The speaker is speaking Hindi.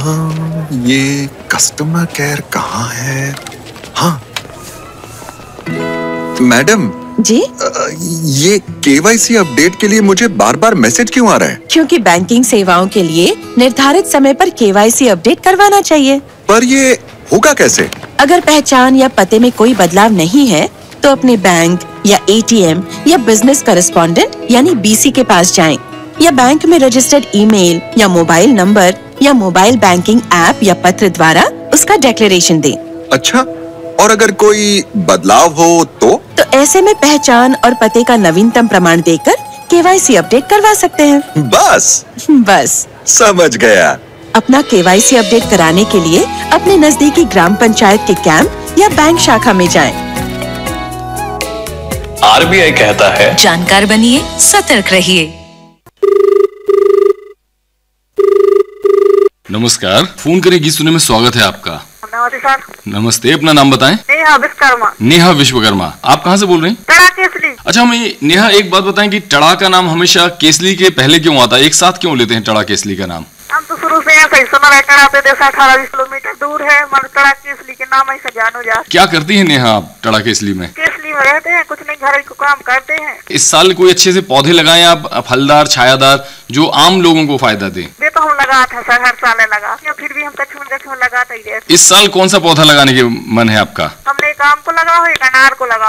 ये कस्टमर केयर कहाँ है? हाँ मैडम जी, ये केवाईसी अपडेट के लिए मुझे बार बार मैसेज क्यों आ रहा है? क्योंकि बैंकिंग सेवाओं के लिए निर्धारित समय पर केवाईसी अपडेट करवाना चाहिए। पर ये होगा कैसे? अगर पहचान या पते में कोई बदलाव नहीं है, तो अपने बैंक या एटीएम या बिजनेस करेस्पॉन्डेंट यानी बीसी के पास जाएं, या बैंक में रजिस्टर्ड ईमेल या मोबाइल नंबर या मोबाइल बैंकिंग ऐप या पत्र द्वारा उसका डिक्लेरेशन दें। अच्छा, और अगर कोई बदलाव हो तो ऐसे में पहचान और पते का नवीनतम प्रमाण देकर केवाईसी अपडेट करवा सकते हैं। बस समझ गया। अपना केवाईसी अपडेट कराने के लिए अपने नजदीकी ग्राम पंचायत के कैंप या बैंक शाखा में जाएं। आरबीआई कहता है, जानकार बनिए, सतर्क रहिए। नमस्कार, फोन करेगी सुने में स्वागत है आपका। नमस्ते सर। नमस्ते, अपना नाम बताएं। नेहा विश्वकर्मा। नेहा विश्वकर्मा, आप कहाँ से बोल रही हैं? टड़ा केसली। अच्छा, हमें नेहा एक बात बताएं कि टड़ा का नाम हमेशा केसली के पहले क्यों आता है? एक साथ क्यों लेते हैं टड़ा केसली का नाम? हम तो शुरू से यहाँ सही सुना रहता है, 18-20 किलोमीटर दूर है, मन टड़ा केसली के नाम ऐसा जानो जा। क्या करती है नेहा आप टड़ा केसली में? केसली में रहते हैं, कुछ नहीं, घर को काम करते हैं। इस साल कोई अच्छे से पौधे लगाए आप, फलदार छायादार, जो आम लोगों को फायदा दे? ये तो हम लगा था सर, हर साल लगा, या फिर भी हम कछुन लगाते ही रहते। इस साल कौन सा पौधा लगाने के मन है आपका? हमने एक आम को लगा हो, एक अनार को लगा।